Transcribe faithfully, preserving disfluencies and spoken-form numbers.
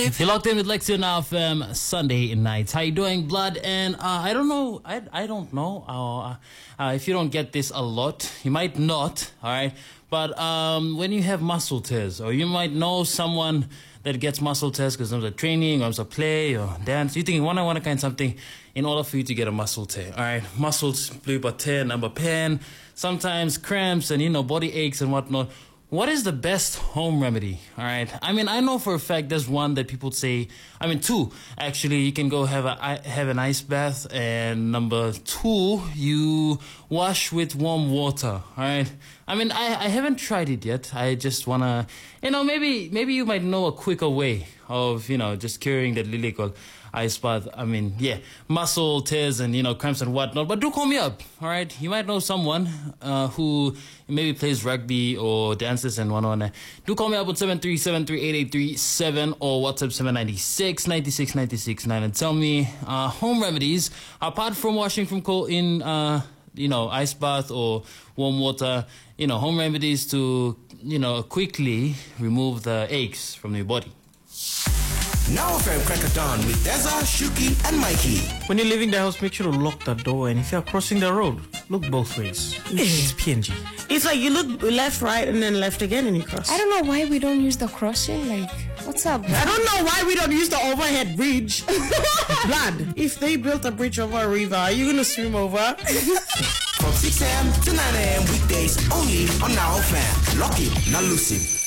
live. You're locked in with Lexi now, fam. Sunday nights. How you doing, blood? And uh, I don't know. I I don't know. Uh, uh, if you don't get this a lot, you might not. All right. But um, when you have muscle tears, or you might know someone that gets muscle tears because of the training, or of play, or dance, you think, wanna wanna kind of something in order for you to get a muscle tear. All right. Muscles, blue, but tear, number pen. Sometimes cramps and you know body aches and whatnot. What is the best home remedy? All right. I mean, I know for a fact there's one that people say. I mean, two actually. You can go have a have an ice bath, and number two, you wash with warm water. All right. I mean, I I haven't tried it yet. I just wanna, you know, maybe maybe you might know a quicker way of you know just curing that lily called ice bath. I mean, yeah, muscle tears and you know cramps and whatnot. But do call me up. All right. You might know someone uh, who maybe plays rugby or dances and whatnot. Do call me up on seven three seven three eight eight three seven or WhatsApp seven nine six nine six nine six nine and tell me uh, home remedies apart from washing from cold in uh, you know ice bath or warm water. You know home remedies to you know quickly remove the aches from your body. Now from Crack of Dawn with Deza, Shuki, and Mikey. When you're leaving the house, make sure to lock the door, and if you're crossing the road, look both ways. It's P N G. It's like you look left, right, and then left again, and you cross. I don't know why we don't use the crossing. Like, what's up? I don't know why we don't use the overhead bridge. Blood. If they built a bridge over a river, are you gonna swim over? From six a.m. to nine a.m. weekdays only on Now Fam. Lock it, not lose it.